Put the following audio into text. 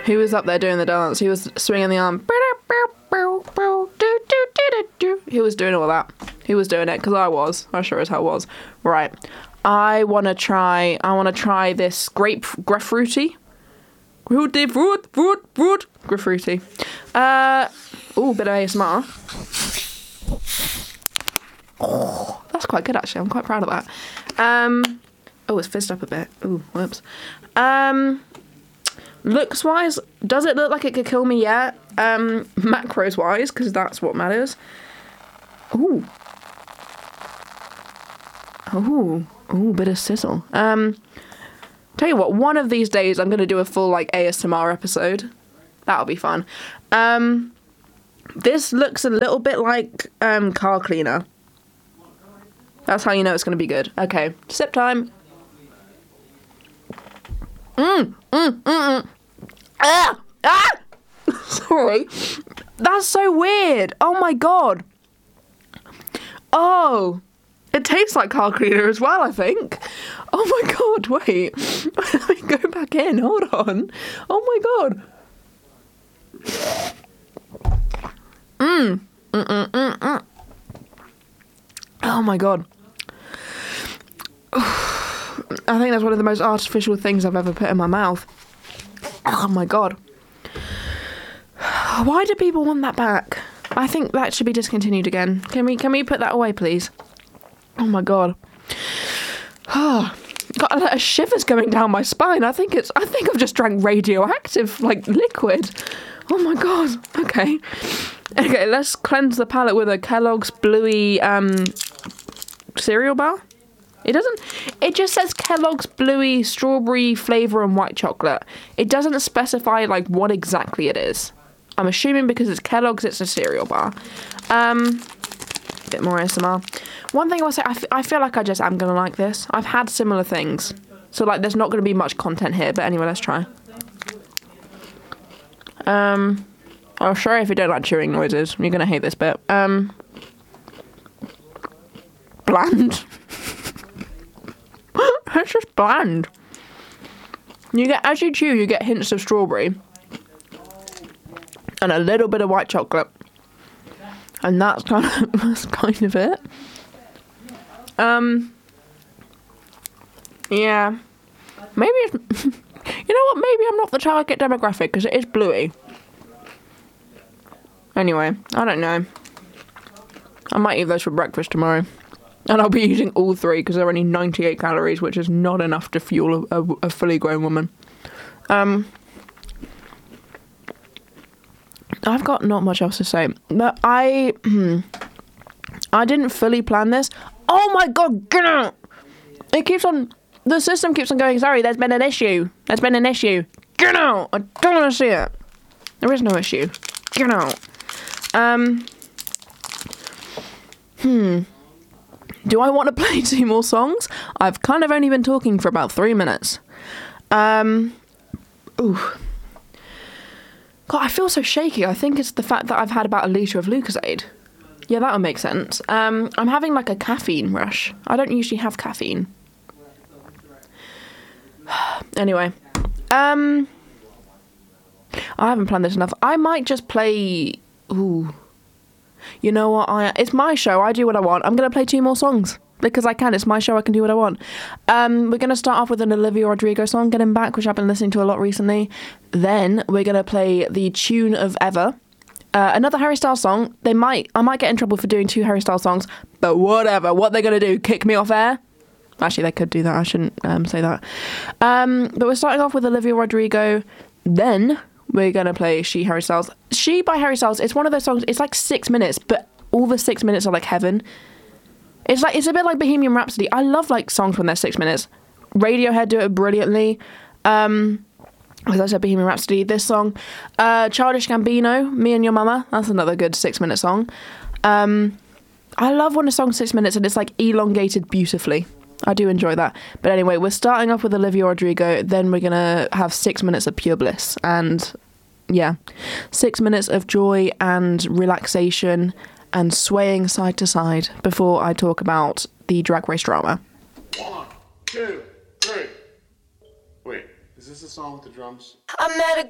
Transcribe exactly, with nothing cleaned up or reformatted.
He was up there doing the dance. He was swinging the arm. He was doing all that. He was doing it because I was. I sure as hell was. Right. I want to try. I want to try this grape grapefruity. Fruity, fruit, fruit, fruit. Grapefruity. Uh. Ooh, bit of A S M R. Oh, that's quite good actually. I'm quite proud of that. Um. Oh, it's fizzed up a bit. Ooh, whoops. Um. Looks wise, does it look like it could kill me? Yeah. Um. Macros wise, because that's what matters. Ooh. Ooh. Ooh, bit of sizzle. Um. Tell you what, one of these days I'm gonna do a full like A S M R episode. That'll be fun. Um. This looks a little bit like um car cleaner. That's how you know it's gonna be good. Okay, sip time. Mmm, mmm, mmm, mmm. Ah! Ah! Sorry. That's so weird. Oh my god. Oh. It tastes like car cleaner as well, I think. Oh my god, wait. Let me go back in. Hold on. Oh my god. Mmm. Mm, mm, mm, mm. Oh my god. I think that's one of the most artificial things I've ever put in my mouth. Oh my god. Why do people want that back? I think that should be discontinued again. Can we can we put that away, please? Oh my god. Oh, got a lot of shivers going down my spine. I think it's I think I've just drank radioactive like liquid. Oh my god. Okay. Okay, let's cleanse the palate with a Kellogg's Bluey um cereal bar. It doesn't, it just says Kellogg's Bluey strawberry flavour and white chocolate. It doesn't specify like what exactly it is. I'm assuming because it's Kellogg's, it's a cereal bar. Um, a bit more A S M R. One thing I will say, I, f- I feel like I just am going to like this. I've had similar things. So like there's not going to be much content here, but anyway, let's try. Um, oh, sorry if you don't like chewing noises. You're going to hate this bit. Um, bland. It's just bland. You get, as you chew, you get hints of strawberry. And a little bit of white chocolate. And that's kind of, that's kind of it. Um, yeah. Maybe it's, you know what, maybe I'm not the target demographic, because it is Bluey. Anyway, I don't know. I might eat those for breakfast tomorrow. And I'll be using all three because they're only ninety-eight calories, which is not enough to fuel a, a, a fully grown woman. Um, I've got not much else to say. But I, I didn't fully plan this. Oh my god, get out! It keeps on, the system keeps on going, sorry, there's been an issue. There's been an issue. Get out! I don't want to see it. There is no issue. Get out. Um, hmm. Do I want to play two more songs? I've kind of only been talking for about three minutes. Um, ooh. God, I feel so shaky. I think it's the fact that I've had about a litre of Lucozade. Yeah, that would make sense. Um, I'm having like a caffeine rush. I don't usually have caffeine. Anyway. Um, I haven't planned this enough. I might just play... Ooh... You know what, I it's my show, I do what I want. I'm going to play two more songs, because I can, it's my show, I can do what I want. Um, we're going to start off with an Olivia Rodrigo song, Get Him Back, which I've been listening to a lot recently. Then we're going to play the tune of Ever. Uh, another Harry Styles song. They might, I might get in trouble for doing two Harry Styles songs, but whatever, what they're going to do, kick me off air? Actually, they could do that, I shouldn't um, say that. Um, but we're starting off with Olivia Rodrigo, then... we're going to play She, Harry Styles. She by Harry Styles, it's one of those songs, it's like six minutes, but all the six minutes are like heaven. It's like, it's a bit like Bohemian Rhapsody. I love like songs when they're six minutes. Radiohead do it brilliantly. Um, as I said, Bohemian Rhapsody, this song. Uh, Childish Gambino, Me and Your Mama, that's another good six minute song. Um, I love when a song's six minutes and it's like elongated beautifully. I do enjoy that. But anyway, we're starting off with Olivia Rodrigo, then we're going to have six minutes of pure bliss. And yeah, six minutes of joy and relaxation and swaying side to side before I talk about the Drag Race drama. One, two, three. Wait, is this the song with the drums? I met a